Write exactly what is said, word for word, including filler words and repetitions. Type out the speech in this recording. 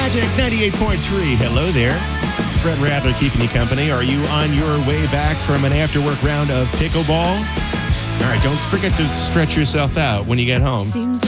Magic ninety-eight point three. Hello there. It's Brett Radler keeping you company. Are you on your way back from an after-work round of pickleball? All right, don't forget to stretch yourself out when you get home. Seems